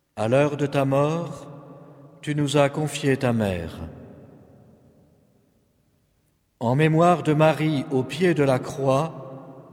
À l'heure de ta mort, tu nous as confié ta mère. En mémoire de Marie au pied de la croix,